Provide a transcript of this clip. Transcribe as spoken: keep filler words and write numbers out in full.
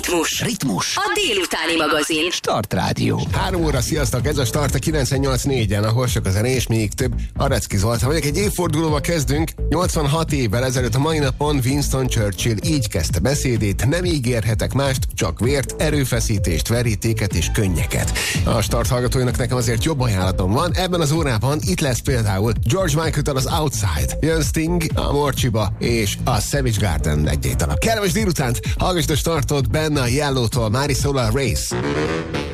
Ritmus. Ritmus. A délutáni magazin. Start Rádió. Három óra, sziasztok, ez a Start a kilencvennyolc négyen, ahol sok a zene és még több. Arecki Zoltán vagyok, egy évfordulóba kezdünk. nyolcvanhat évvel ezelőtt a mai napon Winston Churchill így kezdte beszédét: nem ígérhetek mást, csak vért, erőfeszítést, verítéket és könnyeket. A Start hallgatóinak nekem azért jobb ajánlatom van. Ebben az órában itt lesz például George Michael-től az Outside, jön Sting, a Morcsiba és a Savage Garden egy-egy darab. Kellemes délutánt, hallgassd a Startot, benne a Yellow-tól Mári szól a Race.